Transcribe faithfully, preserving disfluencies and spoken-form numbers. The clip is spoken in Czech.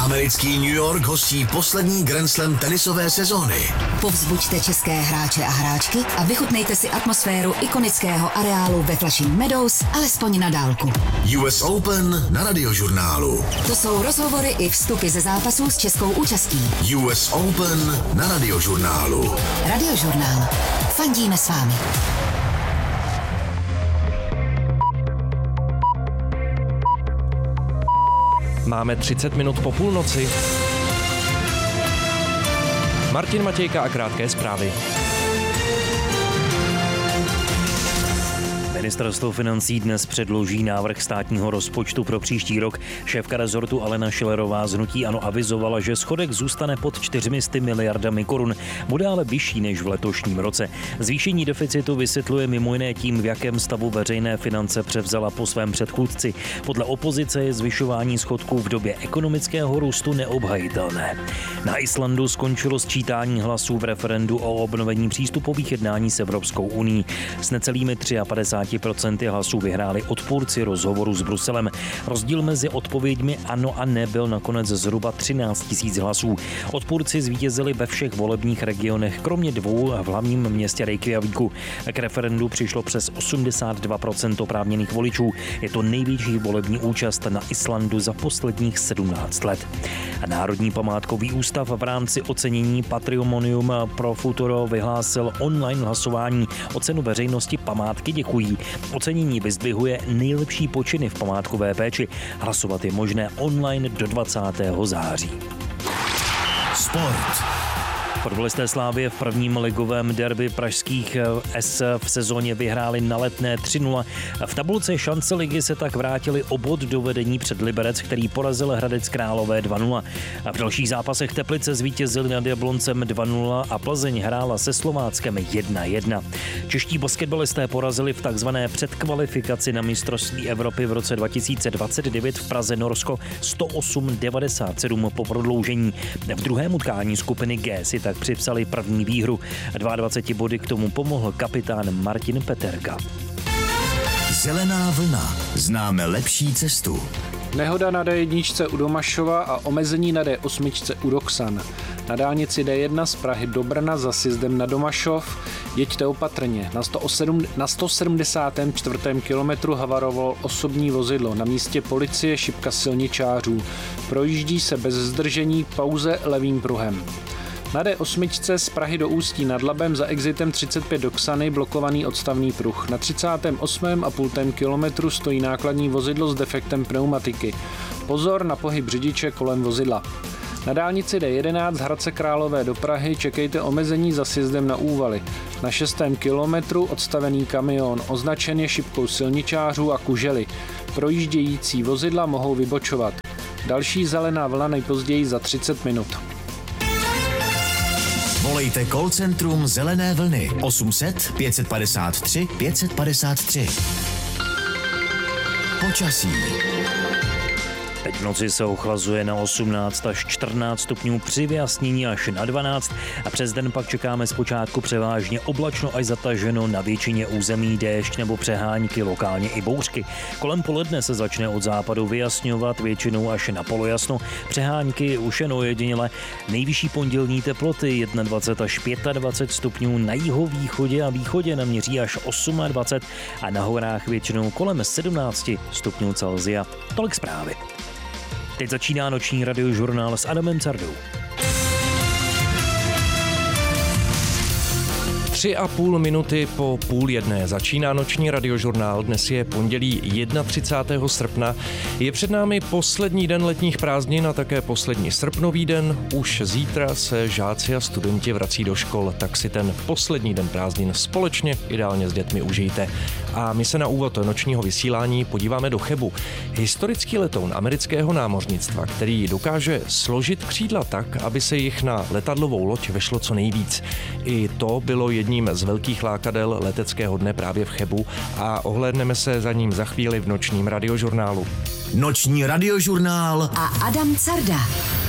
Americký New York hostí poslední Grand Slam tenisové sezóny. Povzbuďte české hráče a hráčky a vychutnejte si atmosféru ikonického areálu ve Flushing Meadows alespoň na dálku. U S Open na Radiožurnálu. To jsou rozhovory i vstupy ze zápasů s českou účastí. U S Open na Radiožurnálu. Radiožurnál. Fandíme s vámi. Máme třicet minut po půlnoci. Martin Matějka a krátké zprávy. Ministerstvo financí dnes předloží návrh státního rozpočtu pro příští rok. Šéfka rezortu Alena Schillerová z hnutí ANO avizovala, že schodek zůstane pod čtyřmi sty miliardami korun. Bude ale vyšší než v letošním roce. Zvýšení deficitu vysvětluje mimo jiné tím, v jakém stavu veřejné finance převzala po svém předchůdci. Podle opozice je zvyšování schodků v době ekonomického růstu neobhajitelné. Na Islandu skončilo sčítání hlasů v referendu o obnovení přístupových jednání s Evropskou unií. S necelými padesát tři procent hlasů vyhráli odpůrci rozhovoru s Bruselem. Rozdíl mezi odpověďmi ano a ne byl nakonec zhruba třináct tisíc hlasů. Odpůrci zvítězili ve všech volebních regionech, kromě dvou v hlavním městě Reykjavíku. K referendu přišlo přes osmdesát dva procent oprávněných voličů. Je to největší volební účast na Islandu za posledních sedmnáct let. Národní památkový ústav v rámci ocenění Patrimonium pro Futuro vyhlásil online hlasování o cenu veřejnosti památky Děkují. Ocenění vyzdvihuje nejlepší počiny v památkové péči. Hlasovat je možné online do dvacátého září. Sport. Fotbalisté Slavie v prvním ligovém derby pražských S v sezóně vyhráli na Letné tři nula. V tabulce šance ligy se tak vrátili o bod do vedení před Liberec, který porazil Hradec Králové dva nula. V dalších zápasech Teplice zvítězili nad Jabloncem dva nula a Plzeň hrála se Slováckem jedna jedna. Čeští basketbalisté porazili v takzvané předkvalifikaci na mistrovství Evropy v roce dva tisíce dvacet devět v Praze Norsko sto osm devadesát sedm po prodloužení. V druhém utkání skupiny G si tak připsali první výhru. dvacet dva body k tomu pomohl kapitán Martin Peterka. Zelená vlna. Známe lepší cestu. Nehoda na D jedna u Domašova a omezení na D osm u Roxan. Na dálnici D jedna z Prahy do Brna za sjezdem na Domašov jeďte opatrně. Na, sto osm, na sto sedmdesátém čtvrtém kilometru havarovalo osobní vozidlo. Na místě policie šipka silničářů. Projíždí se bez zdržení pouze levým pruhem. Na D osm z Prahy do Ústí nad Labem za exitem třicet pět do Ksany blokovaný odstavný pruh. Na třicátém osmém a půl kilometru stojí nákladní vozidlo s defektem pneumatiky. Pozor na pohyb řidiče kolem vozidla. Na dálnici D jedenáct z Hradce Králové do Prahy čekejte omezení za sjezdem na Úvaly. Na šestém kilometru odstavený kamion, označen je šipkou silničářů a kužely. Projíždějící vozidla mohou vybočovat. Další zelená vlna nejpozději za třicet minut. Volejte call centrum Zelené vlny osm set pět padesát tři pět padesát tři. Počasí. Teď v noci se ochlazuje na osmnáct až čtrnáct stupňů, při vyjasnění až na dvanáct a přes den pak čekáme zpočátku převážně oblačno až zataženo, na většině území déšť nebo přehánky, lokálně i bouřky. Kolem poledne se začne od západu vyjasňovat, většinou až na polojasno, přehánky už jen ojediněle. Nejvyšší pondělní teploty dvacet jedna až dvacet pět stupňů, na jihovýchodě a východě naměří až dvacet osm a na horách většinou kolem sedmnáct stupňů Celsia. Tolik zprávy. Teď začíná noční radiožurnál s Adamem Cardou. Tři a půl minuty po půl jedné začíná noční radiožurnál. Dnes je pondělí třicátého prvního srpna. Je před námi poslední den letních prázdnin a také poslední srpnový den. Už zítra se žáci a studenti vrací do škol, tak si ten poslední den prázdnin společně, ideálně s dětmi, užijte. A my se na úvod nočního vysílání podíváme do Chebu. Historický letoun amerického námořnictva, který dokáže složit křídla tak, aby se jich na letadlovou loď vešlo co nejvíc. I to bylo jedním z velkých lákadel leteckého dne právě v Chebu a ohlédneme se za ním za chvíli v nočním radiožurnálu. Noční radiožurnál a Adam Carda.